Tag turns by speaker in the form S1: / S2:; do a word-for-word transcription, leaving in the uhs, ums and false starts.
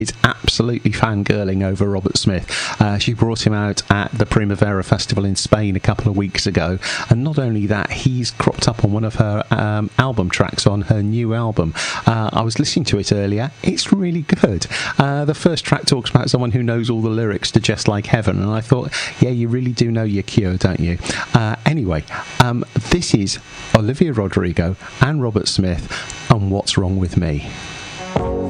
S1: is absolutely fangirling over Robert Smith. Uh, she brought him out at the Primavera Festival in Spain a couple of weeks ago, and not only that, he's cropped up on one of her um, album tracks on her new album. Uh, I was listening to it earlier. It's really good. Uh, the first track talks about someone who knows all the lyrics to Just Like Heaven, and I thought, yeah, you really do know your Cure, don't you? Uh, anyway, um, this is Olivia Rodrigo and Robert Smith and What's Wrong With Me.